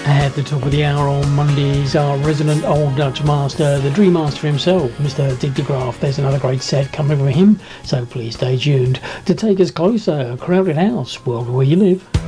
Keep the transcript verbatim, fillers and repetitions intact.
At the top of the hour on Mondays, our resident old Dutch master, the Dream Master himself, Mister Dick de Graaf. There's another great set coming from him, so please stay tuned to take us closer. Crowded House, World Where You Live.